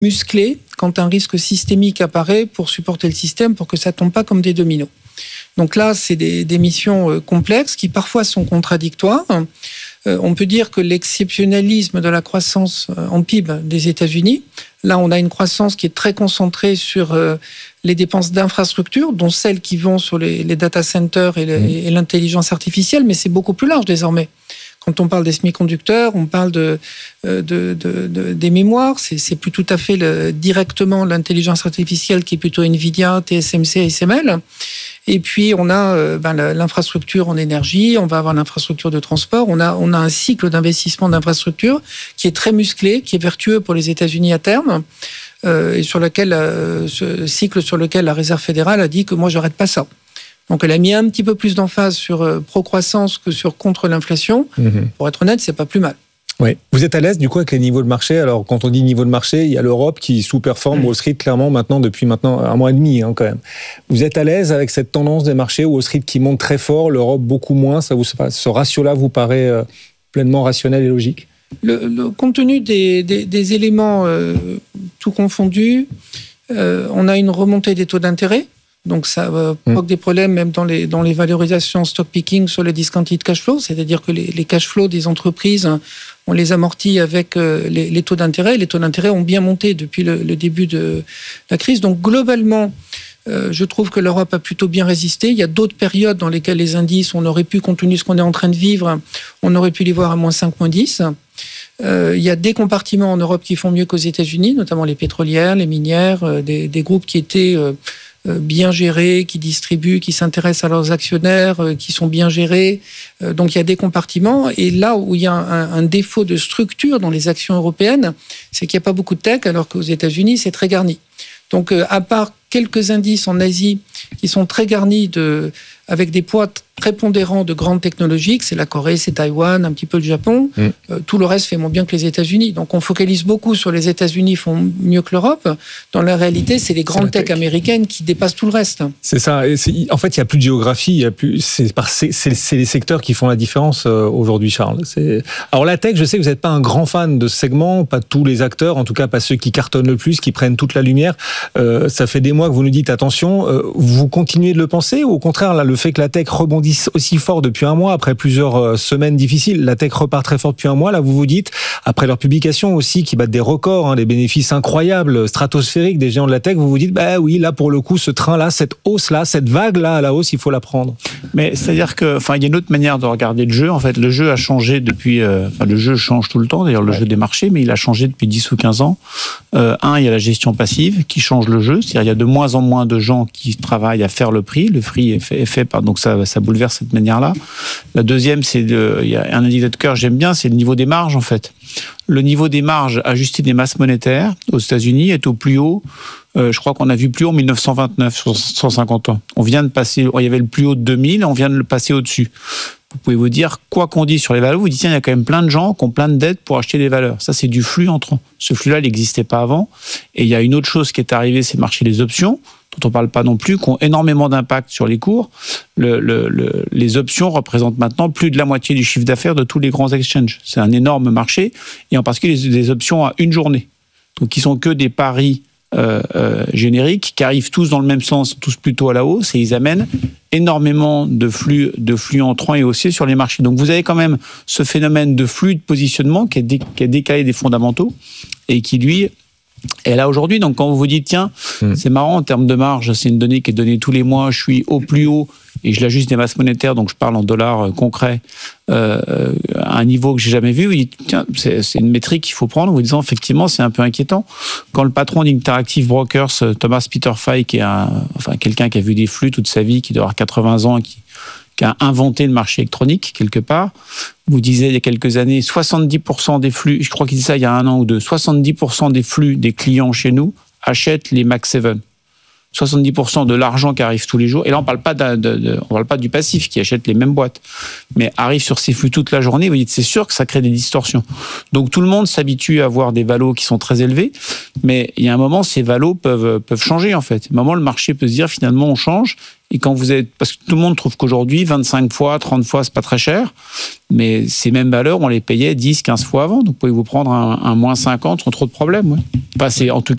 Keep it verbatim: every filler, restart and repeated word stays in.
musclé quand un risque systémique apparaît pour supporter le système, pour que ça tombe pas comme des dominos. Donc là, c'est des, des missions complexes qui parfois sont contradictoires. Euh, on peut dire que l'exceptionnalisme de la croissance en P I B des États-Unis, là, on a une croissance qui est très concentrée sur euh, les dépenses d'infrastructures, dont celles qui vont sur les, les data centers et, le, mmh. et l'intelligence artificielle, mais c'est beaucoup plus large désormais. Quand on parle des semi-conducteurs, on parle de, de, de, de, des mémoires. C'est, c'est plus tout à fait le, directement l'intelligence artificielle qui est plutôt Nvidia, T S M C, S M L. Et puis, on a euh, ben, l'infrastructure en énergie, on va avoir l'infrastructure de transport. On a, on a un cycle d'investissement d'infrastructure qui est très musclé, qui est vertueux pour les États-Unis à terme, euh, et sur lequel, euh, ce cycle sur lequel la Réserve fédérale a dit que moi, j'arrête pas ça. Donc, elle a mis un petit peu plus d'emphase sur euh, pro-croissance que sur contre l'inflation. Mmh. Pour être honnête, c'est pas plus mal. Oui. Vous êtes à l'aise du coup avec les niveaux de marché. Alors quand on dit niveau de marché, il y a l'Europe qui sous-performe mmh. Wall Street clairement maintenant depuis maintenant un mois et demi hein, quand même. Vous êtes à l'aise avec cette tendance des marchés, Wall Street qui monte très fort, l'Europe beaucoup moins. Ça vous, ce ratio-là vous paraît euh, pleinement rationnel et logique? Le, le compte tenu des, des, des éléments euh, tout confondus, euh, on a une remontée des taux d'intérêt. Donc ça euh, provoque mmh. des problèmes même dans les, dans les valorisations stock picking sur les discounted cash flow, c'est-à-dire que les, les cash flows des entreprises, on les amortit avec euh, les, les taux d'intérêt. Les taux d'intérêt ont bien monté depuis le, le début de la crise. Donc globalement, euh, je trouve que l'Europe a plutôt bien résisté. Il y a d'autres périodes dans lesquelles les indices, on aurait pu, compte tenu de ce qu'on est en train de vivre, on aurait pu les voir à moins cinq, moins dix. Euh, il y a des compartiments en Europe qui font mieux qu'aux États-Unis, notamment les pétrolières, les minières, euh, des, des groupes qui étaient... Euh, bien gérés, qui distribuent, qui s'intéressent à leurs actionnaires, qui sont bien gérés. Donc il y a des compartiments. Et là où il y a un, un défaut de structure dans les actions européennes, c'est qu'il n'y a pas beaucoup de tech, alors qu'aux États-Unis, c'est très garni. Donc à part quelques indices en Asie qui sont très garnis de, avec des poids prépondérants de grandes technologies, c'est la Corée, c'est Taïwan, un petit peu le Japon. Mmh. Euh, tout le reste fait moins bien que les États-Unis. Donc on focalise beaucoup sur les États-Unis font mieux que l'Europe. Dans la réalité, c'est les grandes tech, tech américaines qui dépassent tout le reste. C'est ça. Et c'est, en fait, il n'y a plus de géographie. Il y a plus. C'est, c'est, c'est, c'est les secteurs qui font la différence euh, aujourd'hui, Charles. C'est... Alors la tech, je sais que vous n'êtes pas un grand fan de ce segment, pas tous les acteurs, en tout cas pas ceux qui cartonnent le plus, qui prennent toute la lumière. Euh, ça fait des mois que vous nous dites attention. Euh, vous continuez de le penser ou au contraire, là, le fait que la tech rebondisse aussi fort depuis un mois, après plusieurs semaines difficiles, la tech repart très fort depuis un mois, là vous vous dites, après leur publication aussi, qui battent des records, hein, des bénéfices incroyables, stratosphériques des géants de la tech, vous vous dites, bah oui, là pour le coup, ce train-là, cette hausse-là, cette vague-là à la hausse, il faut la prendre. Mais c'est-à-dire que, enfin, il y a une autre manière de regarder le jeu, en fait, le jeu a changé depuis, euh, enfin, le jeu change tout le temps, d'ailleurs, le ouais. jeu des marchés, mais il a changé depuis dix ou quinze ans. Euh, un, il y a la gestion passive qui change le jeu, c'est-à-dire il y a de moins en moins de gens qui travaillent à faire le prix, le prix est fait, est fait par, donc ça, ça bouleverse cette manière-là. La deuxième, c'est le, il y a un indicateur que j'aime bien, c'est le niveau des marges en fait. Le niveau des marges ajustées des masses monétaires aux États-Unis est au plus haut. Euh, je crois qu'on a vu plus haut en dix-neuf cent vingt-neuf sur cent cinquante ans. On vient de passer, il y avait le plus haut de deux mille, on vient de le passer au-dessus. Vous pouvez vous dire, quoi qu'on dise sur les valeurs, vous dites, tiens, il y a quand même plein de gens qui ont plein de dettes pour acheter des valeurs. Ça, c'est du flux entrant. Ce flux-là, il n'existait pas avant. Et il y a une autre chose qui est arrivée, c'est le marché des options, dont on ne parle pas non plus, qui ont énormément d'impact sur les cours. Le, le, le, les options représentent maintenant plus de la moitié du chiffre d'affaires de tous les grands exchanges. C'est un énorme marché, et en particulier des, des options à une journée. Donc, qui sont que des paris euh, euh, génériques, qui arrivent tous dans le même sens, tous plutôt à la hausse, et ils amènent énormément de flux, de flux entrants et haussiers sur les marchés. Donc, vous avez quand même ce phénomène de flux de positionnement qui est, dé, qui est décalé des fondamentaux, et qui, lui, est là aujourd'hui. Donc, quand vous vous dites, tiens, mmh. c'est marrant, en termes de marge, c'est une donnée qui est donnée tous les mois, je suis au plus haut, et je l'ajuste des masses monétaires, donc je parle en dollars euh, concrets, euh, à un niveau que j'ai jamais vu, vous dites, tiens, c'est, c'est une métrique qu'il faut prendre, vous disant, effectivement, c'est un peu inquiétant. Quand le patron d'Interactive Brokers, Thomas Peterfy, qui est un, enfin, quelqu'un qui a vu des flux toute sa vie, qui doit avoir quatre-vingts ans, qui, qui a inventé le marché électronique, quelque part, vous disiez il y a quelques années, soixante-dix pour cent des flux, je crois qu'il dit ça il y a un an ou deux, soixante-dix pour cent des flux des clients chez nous achètent les Max sept. soixante-dix pour cent de l'argent qui arrive tous les jours, et là on parle pas de, de, de, on parle pas du passif qui achète les mêmes boîtes, mais arrive sur ces flux toute la journée, vous dites c'est sûr que ça crée des distorsions. Donc tout le monde s'habitue à avoir des valos qui sont très élevés, mais il y a un moment ces valos peuvent peuvent changer en fait. À un moment le marché peut se dire finalement on change. Et quand vous êtes, parce que tout le monde trouve qu'aujourd'hui, vingt-cinq fois, trente fois, c'est pas très cher, mais ces mêmes valeurs, on les payait dix, quinze fois avant. Donc, pouvez-vous prendre un, un moins cinquante sans trop de problèmes, ouais. Enfin, c'est, en tout cas,